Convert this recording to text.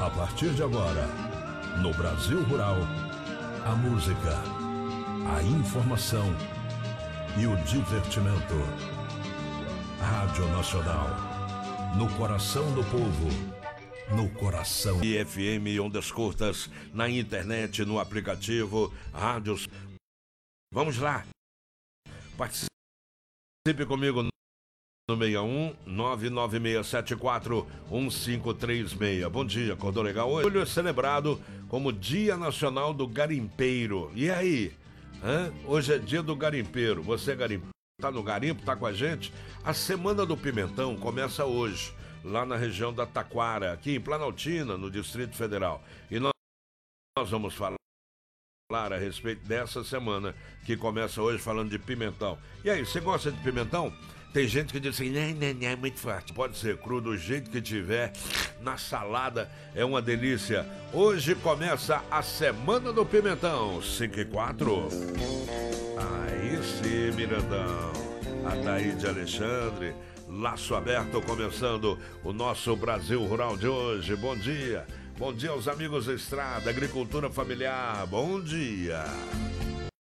A partir de agora, no Brasil Rural, a música, a informação e o divertimento. Rádio Nacional, no coração do povo, no coração. E FM, ondas curtas, na internet, no aplicativo, rádios. Vamos lá. Participe comigo no 61 99674 1536. Bom dia, acordou legal? Hoje é celebrado como Dia Nacional do Garimpeiro. E aí? Hoje é dia do garimpeiro. Você é garimpeiro? Tá no garimpo? Tá com a gente? A Semana do Pimentão começa hoje, lá na região da Taquara, aqui em Planaltina, no Distrito Federal. E nós vamos falar a respeito dessa semana, que começa hoje falando de pimentão. E aí, você gosta de pimentão? Tem gente que diz assim, não, é muito forte. Pode ser cru do jeito que tiver, na salada, é uma delícia. Hoje começa a Semana do Pimentão, 5 e 4. Aí sim, Mirandão. Ataíde Alexandre, laço aberto, começando o nosso Brasil Rural de hoje. Bom dia. Bom dia aos amigos da estrada, agricultura familiar. Bom dia.